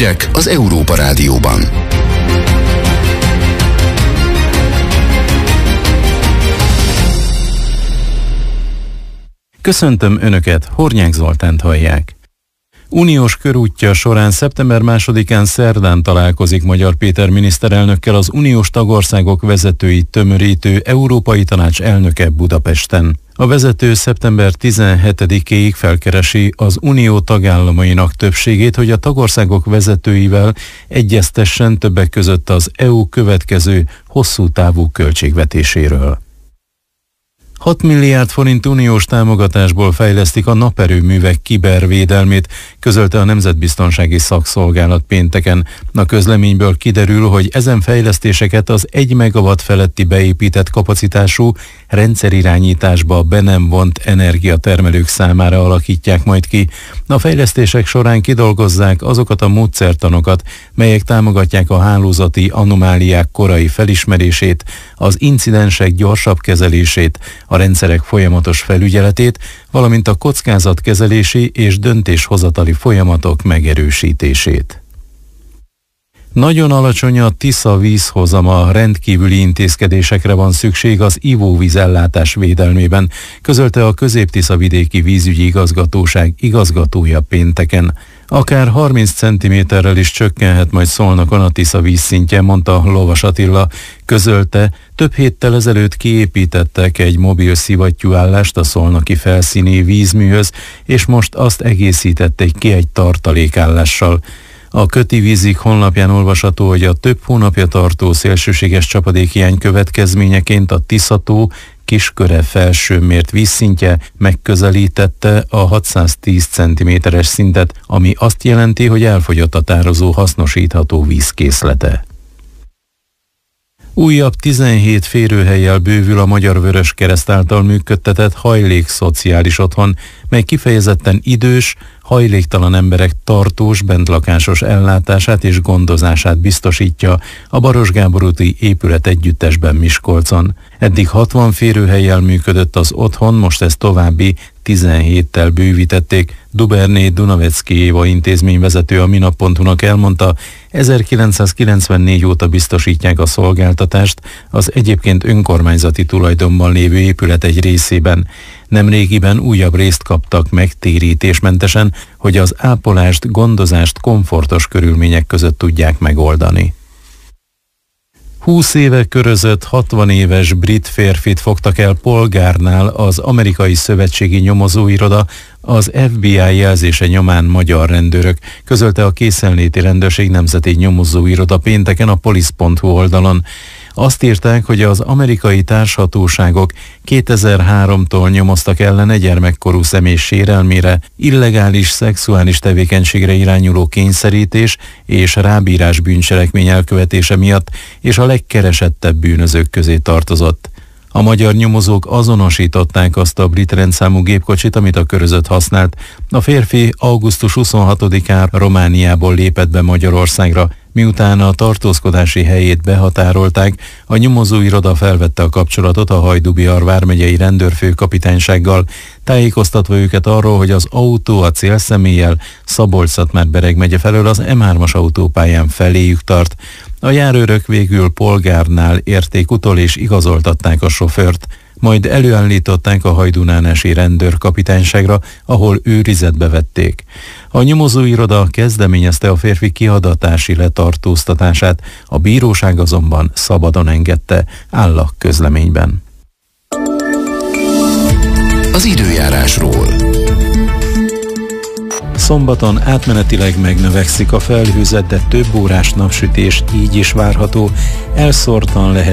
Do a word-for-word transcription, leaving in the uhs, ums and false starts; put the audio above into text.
Hírek az Európa Rádióban. Köszöntöm Önöket, Hornyák Zoltánt hallják. Uniós körútja során szeptember másodikán szerdán találkozik Magyar Péter miniszterelnökkel az uniós tagországok vezetőit tömörítő Európai Tanács elnöke Budapesten. A vezető szeptember tizenhetedikéig felkeresi az unió tagállamainak többségét, hogy a tagországok vezetőivel egyeztessen többek között az é u következő hosszú távú költségvetéséről. hat milliárd forint uniós támogatásból fejlesztik a naperőművek kibervédelmét, közölte a Nemzetbiztonsági Szakszolgálat pénteken. A közleményből kiderül, hogy ezen fejlesztéseket az egy megawatt feletti beépített kapacitású rendszerirányításba be nem vont energiatermelők számára alakítják majd ki. A fejlesztések során kidolgozzák azokat a módszertanokat, melyek támogatják a hálózati anomáliák korai felismerését, az incidensek gyorsabb kezelését, a rendszerek folyamatos felügyeletét, valamint a kockázatkezelési és döntéshozatali folyamatok megerősítését. Nagyon alacsony a Tisza vízhozama, rendkívüli intézkedésekre van szükség az ivóvízellátás védelmében, közölte a Közép-Tisza vidéki vízügyi igazgatóság igazgatója pénteken. Akár harminc centiméterrel is csökkenhet majd Szolnokon a Tisza vízszintje, mondta Lovas Attila. Közölte, több héttel ezelőtt kiépítettek egy mobil szivattyúállást a szolnoki felszíni vízműhöz, és most azt egészítették ki egy tartalékállással. A Köti Vízik honlapján olvasható, hogy a több hónapja tartó szélsőséges csapadékhiány következményeként a Tisza-tó Kisköre felsőmért vízszintje megközelítette a hatszáztíz centiméteres szintet, ami azt jelenti, hogy elfogyott a tározó hasznosítható vízkészlete. Újabb tizenhét férőhellyel bővül a Magyar Vöröskereszt által működtetett hajlékszociális otthon, mely kifejezetten idős, hajléktalan emberek tartós, bentlakásos ellátását és gondozását biztosítja a Baros Gábor úti épület együttesben Miskolcon. Eddig hatvan férőhellyel működött az otthon, most ezt további tizenhéttel bővítették. Duberné Dunavecki Éva intézményvezető a minap pont hu-nak elmondta, ezerkilencszázkilencvennégy óta biztosítják a szolgáltatást az egyébként önkormányzati tulajdonban lévő épület egy részében. Nemrégiben újabb részt kaptak meg térítésmentesen, hogy az ápolást, gondozást komfortos körülmények között tudják megoldani. húsz éve körözött hatvan éves brit férfit fogtak el polgárnál az amerikai szövetségi nyomozóiroda, az ef bé i jelzése nyomán magyar rendőrök, közölte a Készenléti Rendőrség Nemzeti Nyomozóiroda pénteken a polisz pont hu oldalon. Azt írták, hogy az amerikai társhatóságok kétezer-háromtól nyomoztak ellene gyermekkorú személy sérelmére, illegális szexuális tevékenységre irányuló kényszerítés és rábírás bűncselekmény elkövetése miatt, és a legkeresettebb bűnözők közé tartozott. A magyar nyomozók azonosították azt a brit rendszámú gépkocsit, amit a körözött használt. A férfi augusztus huszonhatodikán Romániából lépett be Magyarországra. Miután a tartózkodási helyét behatárolták, a nyomozóiroda felvette a kapcsolatot a Hajdú-Bihar vármegyei rendőrfőkapitánysággal, tájékoztatva őket arról, hogy az autó a célszemélyel Szabolcs-Szatmár-Bereg megye felől az em hármas autópályán feléjük tart. A járőrök végül polgárnál érték utol és igazoltatták a sofőrt, majd előállították a hajdunánási rendőrkapitányságra, ahol őrizetbe vették. A nyomozóiroda kezdeményezte a férfi kihadatási letartóztatását, a bíróság azonban szabadon engedte, áll a közleményben. Az időjárásról. Szombaton átmenetileg megnövekszik a felhőzet, de több órás napsütés így is várható, elszórtan lehet